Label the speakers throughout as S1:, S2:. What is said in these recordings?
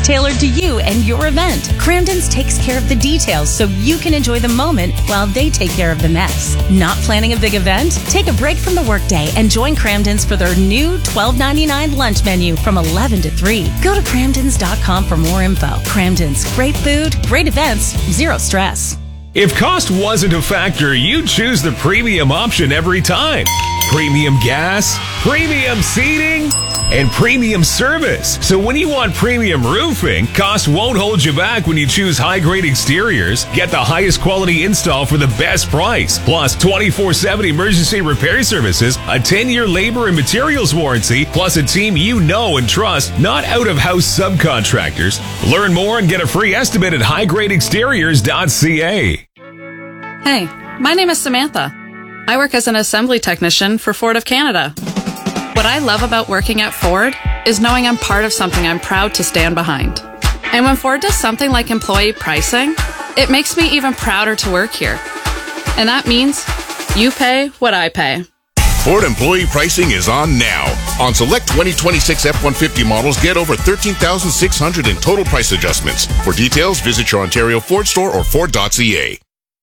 S1: tailored to you and your event. Cramden's takes care of the details so you can enjoy the moment while they take care of the mess. Not planning a big event? Take a break from the workday and join Cramden's for their new $12.99 lunch menu from 11 to 3. Go to Cramdens.com for more info. Cramden's, great food, great events, zero stress.
S2: If cost wasn't a factor, you'd choose the premium option every time. Premium gas, premium seating, and premium service. So when you want premium roofing, cost won't hold you back when you choose high-grade exteriors. Get the highest quality install for the best price. Plus 24/7 emergency repair services, a 10-year labor and materials warranty, plus a team you know and trust, not out-of-house subcontractors. Learn more and get a free estimate at highgradeexteriors.ca.
S3: Hey, my name is Samantha. I work as an assembly technician for Ford of Canada. What I love about working at Ford is knowing I'm part of something I'm proud to stand behind. And when Ford does something like employee pricing, it makes me even prouder to work here. And that means you pay what I pay.
S4: Ford employee pricing is on now. On select 2026 F-150 models, get over $13,600 in total price adjustments. For details, visit your Ontario Ford store or Ford.ca.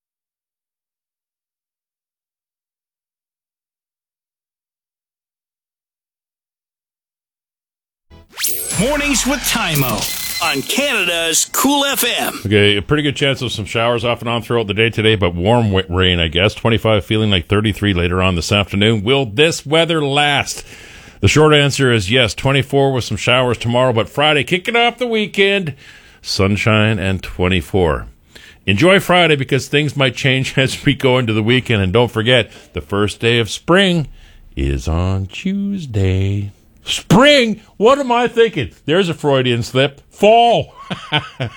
S5: Mornings with Tymo on Canada's Cool FM.
S6: Okay, a pretty good chance of some showers off and on throughout the day today, but warm rain, I guess. 25 feeling like 33 later on this afternoon. Will this weather last? The short answer is yes. 24 with some showers tomorrow, but Friday, kicking off the weekend, sunshine and 24. Enjoy Friday because things might change as we go into the weekend. And don't forget, the first day of spring is on Tuesday. Spring? What am I thinking? There's a Freudian slip. Fall.